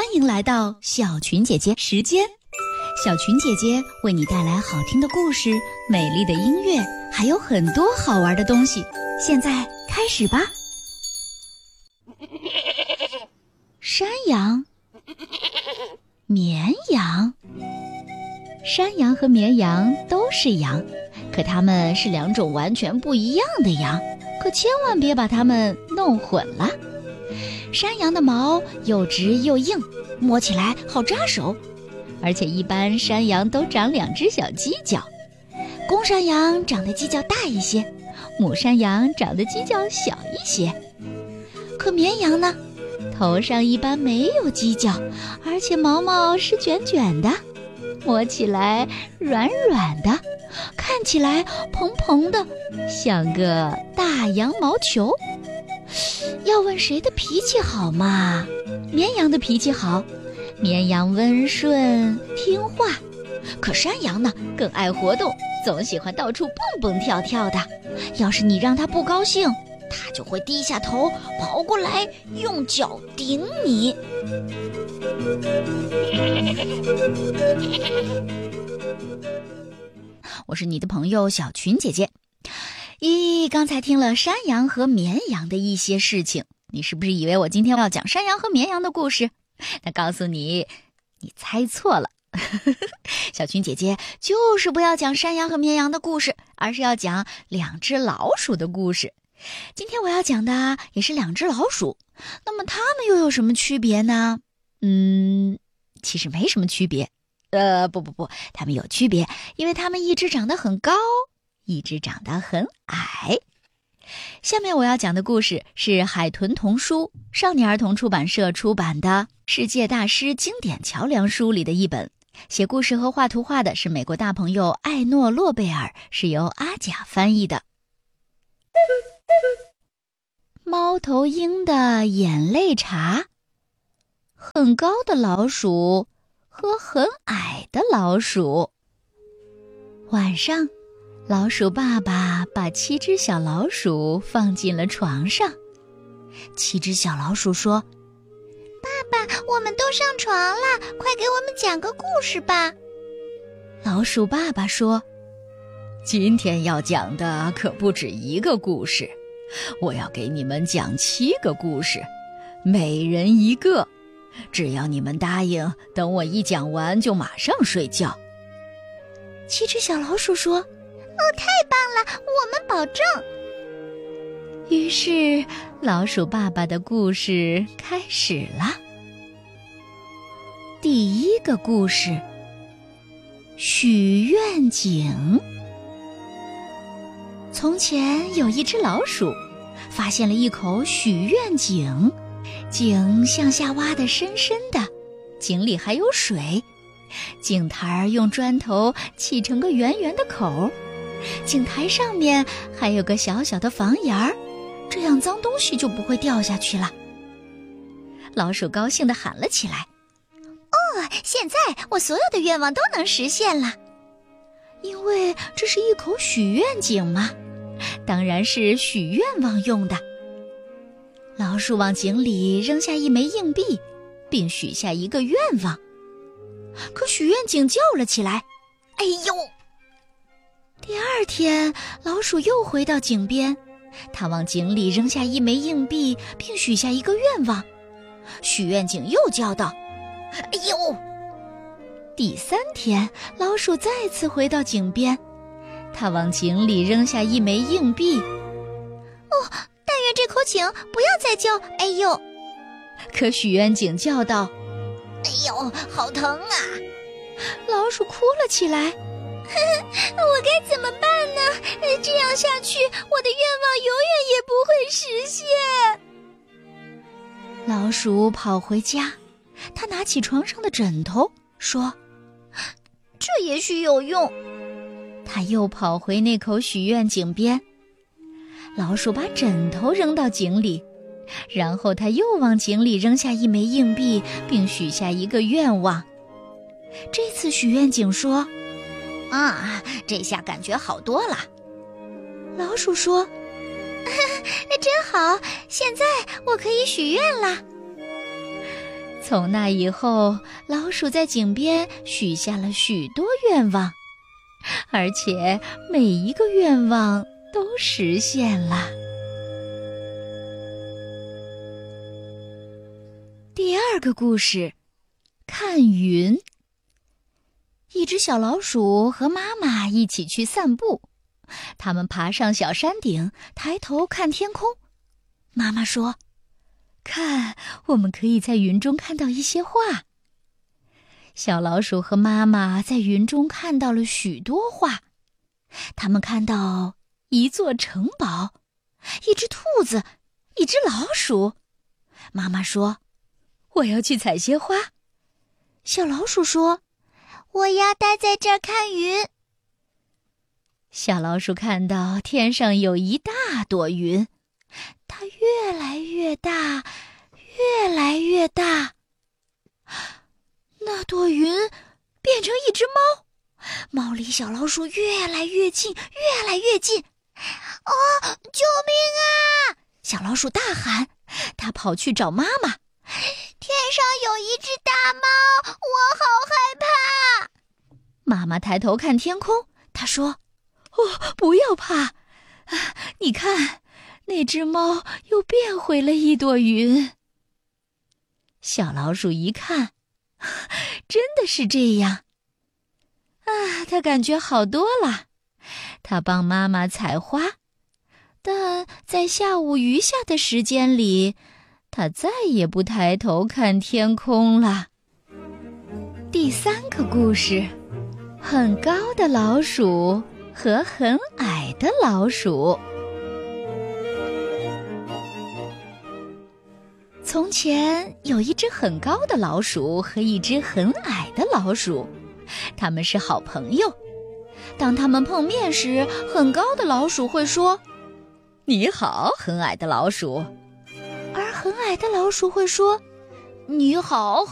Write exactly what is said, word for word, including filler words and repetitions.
迎来到小群姐姐时间。小群姐姐为你带来好听的故事、美丽的音乐，还有很多好玩的东西。现在开始吧。山羊、绵羊。山羊和绵羊都是羊，可它们是两种完全不一样的羊，可千万别把它们弄混了。山羊的毛又直又硬，摸起来好扎手，而且一般山羊都长两只小犄角，公山羊长得犄角大一些，母山羊长得犄角小一些。可绵羊呢，头上一般没有犄角，而且毛毛是卷卷的，摸起来软软的，看起来蓬蓬的，像个大羊毛球。要问谁的脾气好嘛？绵羊的脾气好，绵羊温顺听话。可山羊呢，更爱活动，总喜欢到处蹦蹦跳跳的。要是你让它不高兴，它就会低下头跑过来用脚顶你。我是你的朋友小群姐姐。咦，刚才听了山羊和绵羊的一些事情，你是不是以为我今天要讲山羊和绵羊的故事？那告诉你，你猜错了。小群姐姐就是不要讲山羊和绵羊的故事，而是要讲两只老鼠的故事。今天我要讲的也是两只老鼠，那么它们又有什么区别呢？嗯，其实没什么区别。呃，不不不，它们有区别，因为它们一只长得很高，一只长得很矮。下面我要讲的故事是海豚童书少年儿童出版社出版的《世界大师经典桥梁书》里的一本，写故事和画图画的是美国大朋友艾诺·洛贝尔，是由阿甲翻译的。猫头鹰的眼泪茶。很高的老鼠和很矮的老鼠。晚上，老鼠爸爸把七只小老鼠放进了床上。七只小老鼠说：爸爸，我们都上床了，快给我们讲个故事吧。老鼠爸爸说： 今天要讲的可不止一个故事，我要给你们讲七个故事，每人一个，只要你们答应等我一讲完就马上睡觉。 七只小老鼠说： 哦，太棒了，我们保证。 于是老鼠爸爸的故事开始了。第一个故事，许愿井。从前有一只老鼠，发现了一口许愿井，井向下挖得深深的，井里还有水。井台用砖头砌成个圆圆的口，井台上面还有个小小的房檐儿，这样脏东西就不会掉下去了。老鼠高兴地喊了起来： 哦，现在我所有的愿望都能实现了。 因为这是一口许愿井嘛，当然是许愿望用的。老鼠往井里扔下一枚硬币，并许下一个愿望。可许愿井叫了起来： 哎呦！ 第二天，老鼠又回到井边，它往井里扔下一枚硬币，并许下一个愿望。许愿井又叫道： 哎呦！ 第三天，老鼠再次回到井边，它往井里扔下一枚硬币。 哦，但愿这口井不要再叫哎呦！ 可许愿井叫道： 哎呦，好疼啊！ 老鼠哭了起来。 我该怎么办呢？这样下去，我的愿望永远也不会实现。 老鼠跑回家，他拿起床上的枕头，说： 这也许有用。 他又跑回那口许愿井边，老鼠把枕头扔到井里，然后他又往井里扔下一枚硬币，并许下一个愿望。这次许愿井说： 啊，这下感觉好多了。 老鼠说： 真好，现在我可以许愿啦。 从那以后，老鼠在井边许下了许多愿望，而且每一个愿望都实现了。第二个故事，看云。一只小老鼠和妈妈一起去散步，他们爬上小山顶，抬头看天空。妈妈说：“看，我们可以在云中看到一些画。”小老鼠和妈妈在云中看到了许多画，他们看到一座城堡，一只兔子，一只老鼠。妈妈说：“我要去采些花。”小老鼠说：“ 我要待在这儿看云。” 小老鼠看到天上有一大朵云，它越来越大，越来越大。那朵云变成一只猫，猫离小老鼠越来越近，越来越近。 哦，救命啊！ 小老鼠大喊，它跑去找妈妈。 天上有一只大猫，我好害怕。 妈妈抬头看天空，她说：“哦，不要怕，啊，你看，那只猫又变回了一朵云。”小老鼠一看，真的是这样。啊，它感觉好多了。它帮妈妈采花，但在下午余下的时间里，它再也不抬头看天空了。第三个故事，很高的老鼠和很矮的老鼠。从前有一只很高的老鼠和一只很矮的老鼠，他们是好朋友。当他们碰面时，很高的老鼠会说：“你好，很矮的老鼠。”而很矮的老鼠会说：“你好，